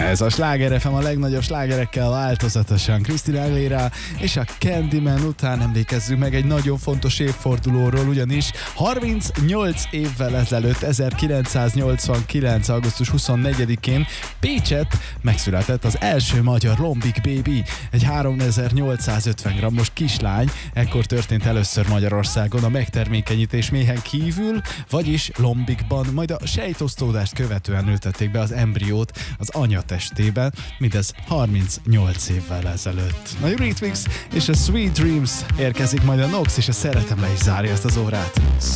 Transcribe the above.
Ez a Sláger FM a legnagyobb slágerekkel változatosan. Christina Aguilera és a Candyman után emlékezzünk meg egy nagyon fontos évfordulóról, ugyanis 38 évvel ezelőtt, 1989. augusztus 24-én Pécsett megszületett az első magyar Lombik Baby, egy 3850 g-os kislány. Ekkor történt először Magyarországon a megtermékenyítés méhen kívül, vagyis Lombikban, majd a sejtosztódást követően ültették be az embriót az anyatestében, mindez 38 évvel ezelőtt. A Eurythmics és a Sweet Dreams érkezik, majd a Nox és a Szeretem le is zárja ezt az órát.